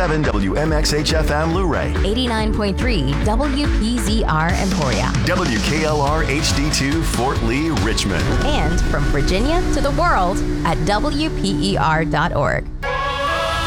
107 WMXHFM Luray, 89.3 WPZR Emporia, WKLR HD2 Fort Lee, Richmond. and from Virginia to the world at WPER.org.